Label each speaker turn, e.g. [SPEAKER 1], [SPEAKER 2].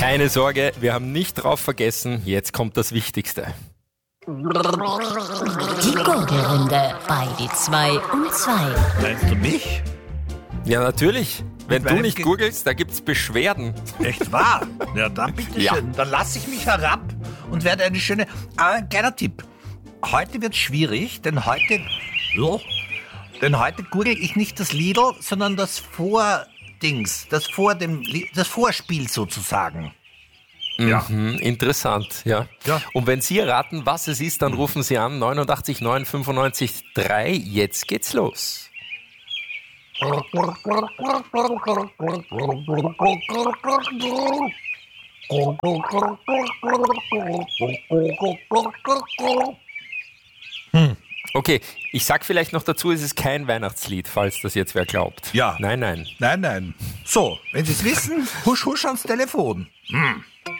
[SPEAKER 1] Keine Sorge, wir haben nicht drauf vergessen. Jetzt kommt das Wichtigste.
[SPEAKER 2] Die Gurgelrunde bei die 2 und 2.
[SPEAKER 3] Meinst du mich?
[SPEAKER 1] Ja, natürlich. Wenn du
[SPEAKER 3] meinem
[SPEAKER 1] nicht gurgelst, da gibt's Beschwerden.
[SPEAKER 3] Echt wahr? Ja, dann bitte
[SPEAKER 1] Ja.
[SPEAKER 3] schön. Dann lasse ich mich herab und werde eine schöne... ein kleiner Tipp. Heute wird's schwierig, denn heute gurgel ich nicht das Liedl, sondern das Vordings, das Vorspiel sozusagen. Ja.
[SPEAKER 1] Interessant, ja.
[SPEAKER 3] Ja.
[SPEAKER 1] Und wenn Sie raten, was es ist, dann rufen Sie an 89 9 95 3. Jetzt geht's los. Okay, ich sag vielleicht noch dazu, es ist kein Weihnachtslied, falls das jetzt wer glaubt.
[SPEAKER 3] Ja.
[SPEAKER 1] Nein.
[SPEAKER 3] Nein. So, wenn Sie es wissen, husch, husch ans Telefon.